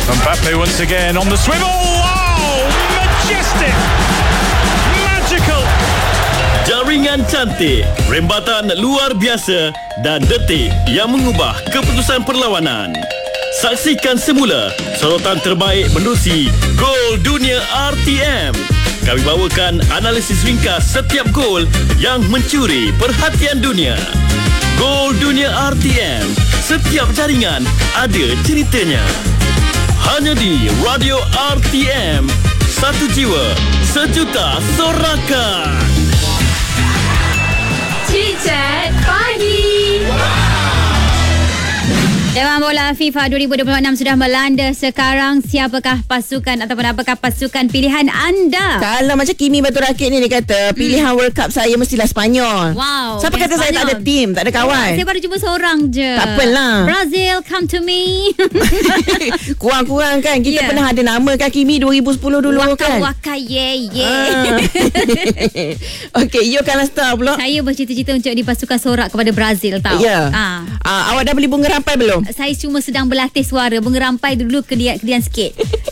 Mbappe once again on the swivel. Oh, majestic. Magical. Jaringan cantik, rembatan luar biasa dan detik yang mengubah keputusan perlawanan. Saksikan semula sorotan terbaik menerusi Gol Dunia RTM. Kami bawakan analisis ringkas setiap gol yang mencuri perhatian dunia. Gol Dunia RTM. Setiap jaringan ada ceritanya. Hanya di Radio RTM. Satu jiwa, sejuta sorakan. Chit-chat pagi. Dewan Bola FIFA 2026 sudah melanda sekarang. Siapakah pasukan ataupun apakah pasukan pilihan anda? Kalau macam Kimi Batu Rakit ni, dia kata pilihan World Cup saya mestilah Spanyol. Wow. Siapa kata Spanyol? saya tak ada tim, tak ada kawan? Saya baru jumpa seorang je. Tak apalah. Brazil, come to me. Kurang-kurang kan. Kita Yeah. pernah ada nama kan Kimi 2010 dulu kan. Waka, yeah. Okey, you kalah star pula. Saya bercita-cita untuk di pasukan sorak kepada Brazil tau. Ya. Awak dah beli bunga rampai belum? Saya cuma sedang berlatih suara. Bunga rampai dulu kedian sikit.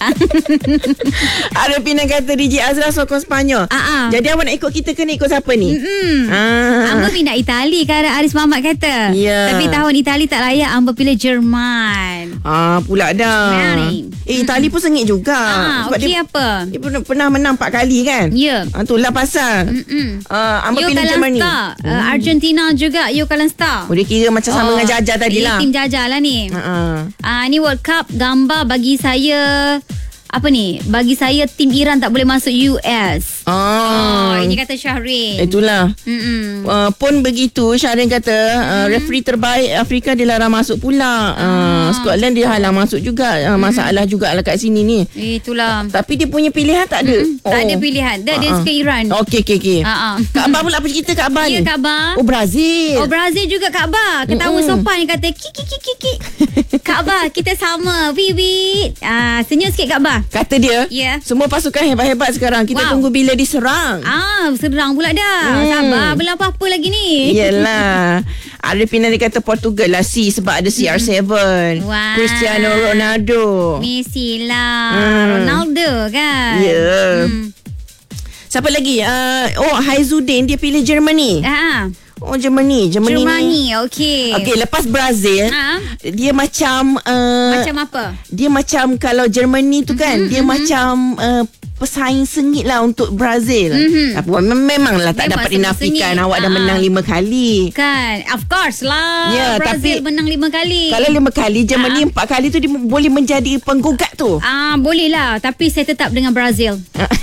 Ada Pina kata DJ Azra sokong Spanyol. Jadi awak nak ikut kita ke nak ikut siapa ni? Amba pindah Itali kan Aris Mamat kata. Ya. Tapi tahun Itali tak layak. Amba pilih Jerman. Pula dah. Mari. Itali pun sengit juga. Sebab Okey dia, apa? dia pernah menang 4 kali kan? Ya. Itulah pasal. Amba You pilih kalah Jerman ni. star. Argentina juga. You kalah star. Dia kira macam sama dengan Jaja tadi lah. Tim Jaja lah ni. Ni World Cup gambar bagi saya. Apa ni? Bagi saya tim Iran tak boleh masuk US. Ini kata Syahrin. Itulah. Pun begitu Syahrin kata referee terbaik Afrika dilarang masuk pula. Scotland dia halang masuk juga. Masalah jugalah kat sini ni. Itulah. Tapi dia punya pilihan tak ada. Tak ada pilihan. Dia suka Iran. Okey. Kak Abah pula apa cerita Kak Abah ni? Ya, Kak Abah. Brazil. Brazil juga Kak Abah. Ketawa sopan kata kiki. Kak Abah kita sama. Bibit. Senyum sikit Kak Abah. Kata dia, semua pasukan hebat-hebat sekarang. Kita tunggu bila diserang. Serang pula dah. Sabar, belum apa-apa lagi ni. Yelah. Arifina dia kata Portugal lah sebab ada CR7. Wow. Cristiano Ronaldo. Messi lah. Ronaldo kan. Ya. Siapa lagi? Haizuddin dia pilih Germany. Germany. Okey. Okey, lepas Brazil, dia macam macam apa? Dia macam kalau Germany tu kan, dia macam pesaing sengit lah untuk Brazil. Memanglah tak dapat dinafikan awak dah menang 5 kali. Kan, of course lah. Ya, Brazil tapi menang 5 kali. Kalau 5 kali, Germany 4 kali tu dia boleh menjadi penggugat tu. Boleh lah. Tapi saya tetap dengan Brazil.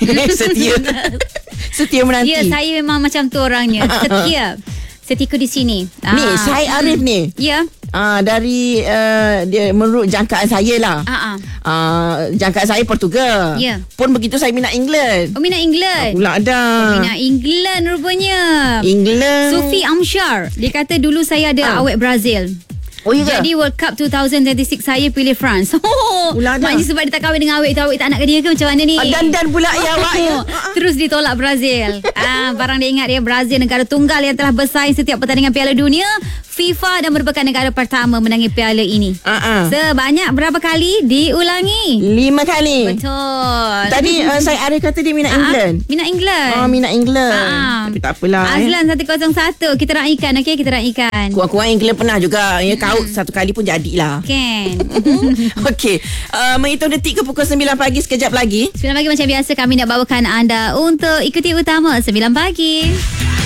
Setia menanti. Ya, saya memang macam tu orangnya. Setia di sini. Ni, Syed Arif ni. Ya. Dari dia menurut jangkaan saya lah. Jangkaan saya Portugal. Ya. Pun begitu saya minat England. Minat England. Pula dah. Minat England rupanya. England. Sufi Amshar. Dia kata dulu saya ada awet Brazil. Jadi World Cup 2026 saya pilih France. Maknanya sebab dia tak kahwin dengan awet tu, awet tak nak ke dia ke macam mana ni? Dan pula ya awak. Terus ditolak Brazil. Barang dia ingat dia Brazil negara tunggal yang telah bersaing setiap pertandingan Piala Dunia FIFA dan merupakan negara pertama menangi piala ini. Sebanyak berapa kali diulangi? 5 kali. Betul. Tadi saya Arif kata dia minat England. Minat England. Minat England. Tapi tak apalah. Azlan 101. Kita raikan, okey? Kita raikan. Kurang-kurang England pernah juga. Kaut satu kali pun jadilah. Kan. Okey. Menghitung detik ke pukul 9 pagi sekejap lagi. 9 pagi macam biasa kami nak bawakan anda untuk ikuti utama 9 pagi.